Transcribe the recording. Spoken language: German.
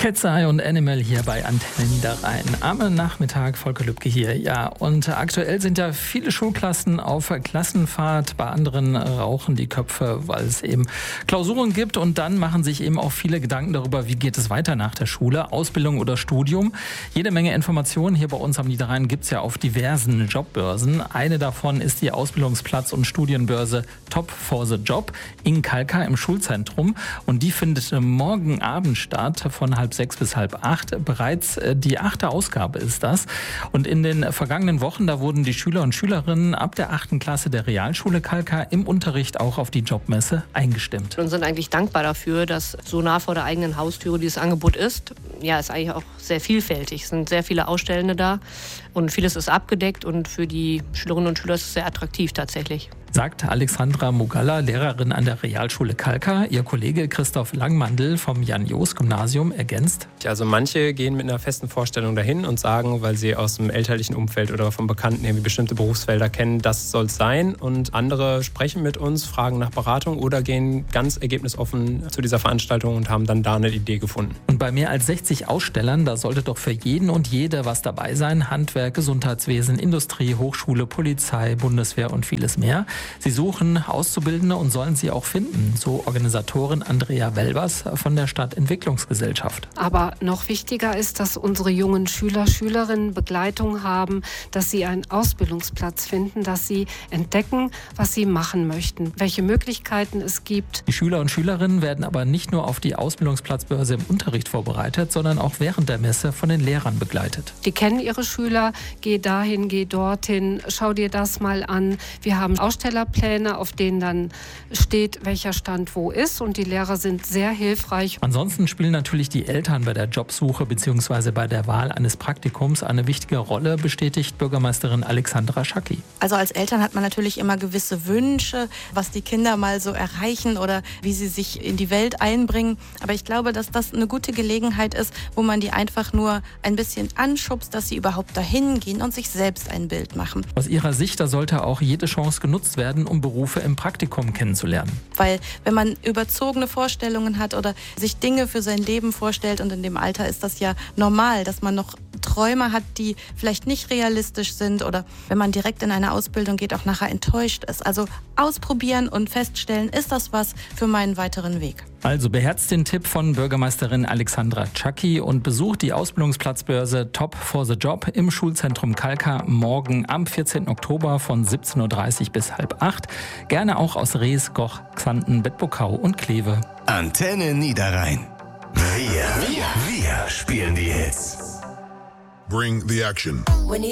Cat's Eye und Animal hier bei Antenne Niederrhein. Am Nachmittag, Volker Lübke hier. Ja, und aktuell sind ja viele Schulklassen auf Klassenfahrt. Bei anderen rauchen die Köpfe, weil es eben Klausuren gibt. Und dann machen sich eben auch viele Gedanken darüber, wie geht es weiter nach der Schule, Ausbildung oder Studium. Jede Menge Informationen hier bei uns am Niederrhein gibt es ja auf diversen Jobbörsen. Eine davon ist die Ausbildungsplatz- und Studienbörse Top for the Job in Kalkar im Schulzentrum. Und die findet morgen Abend statt von 7:30 bis 7:30. Bereits die 8. Ausgabe ist das. Und in den vergangenen Wochen, da wurden die Schüler und Schülerinnen ab der 8. Klasse der Realschule Kalkar im Unterricht auch auf die Jobmesse eingestimmt. Und sind eigentlich dankbar dafür, dass so nah vor der eigenen Haustüre dieses Angebot ist. Ja, ist eigentlich auch sehr vielfältig. Es sind sehr viele Ausstellende da und vieles ist abgedeckt und für die Schülerinnen und Schüler ist es sehr attraktiv tatsächlich. Sagt Alexandra Mugalla, Lehrerin an der Realschule Kalkar. Ihr Kollege Christoph Langmandl vom Jan-Joos-Gymnasium ergänzt. Also manche gehen mit einer festen Vorstellung dahin und sagen, weil sie aus dem elterlichen Umfeld oder vom Bekannten irgendwie bestimmte Berufsfelder kennen, das soll es sein. Und andere sprechen mit uns, fragen nach Beratung oder gehen ganz ergebnisoffen zu dieser Veranstaltung und haben dann da eine Idee gefunden. Und bei mehr als 60 Ausstellern, da sollte doch für jeden und jede was dabei sein. Handwerk, Gesundheitswesen, Industrie, Hochschule, Polizei, Bundeswehr und vieles mehr. Sie suchen Auszubildende und sollen sie auch finden, so Organisatorin Andrea Welbers von der Stadtentwicklungsgesellschaft. Aber noch wichtiger ist, dass unsere jungen Schüler, Schülerinnen Begleitung haben, dass sie einen Ausbildungsplatz finden, dass sie entdecken, was sie machen möchten, welche Möglichkeiten es gibt. Die Schüler und Schülerinnen werden aber nicht nur auf die Ausbildungsplatzbörse im Unterricht vorbereitet, sondern auch während der Messe von den Lehrern begleitet. Die kennen ihre Schüler, geh dahin, geh dorthin, schau dir das mal an. Wir haben Ausstellerpläne, auf denen dann steht, welcher Stand wo ist, und die Lehrer sind sehr hilfreich. Ansonsten spielen natürlich die Eltern bei der Jobsuche bzw. bei der Wahl eines Praktikums eine wichtige Rolle, bestätigt Bürgermeisterin Alexandra Schacki. Also als Eltern hat man natürlich immer gewisse Wünsche, was die Kinder mal so erreichen oder wie sie sich in die Welt einbringen. Aber ich glaube, dass das eine gute Gelegenheit ist, wo man die einfach nur ein bisschen anschubst, dass sie überhaupt dahin gehen und sich selbst ein Bild machen. Aus ihrer Sicht, da sollte auch jede Chance genutzt werden, um Berufe im Praktikum kennenzulernen. Weil wenn man überzogene Vorstellungen hat oder sich Dinge für sein Leben vorstellt, und in dem Alter ist das ja normal, dass man noch Träume hat, die vielleicht nicht realistisch sind, oder wenn man direkt in eine Ausbildung geht, auch nachher enttäuscht ist. Also ausprobieren und feststellen, ist das was für meinen weiteren Weg. Also beherzt den Tipp von Bürgermeisterin Alexandra Schacki und besucht die Ausbildungsplatzbörse Top for the Job im Schulzentrum Kalkar morgen am 14. Oktober von 17:30 bis 7:30. Gerne auch aus Rees, Goch, Xanten, Bedburg und Kleve. Antenne Niederrhein. Wir spielen die Hits. Bring the action.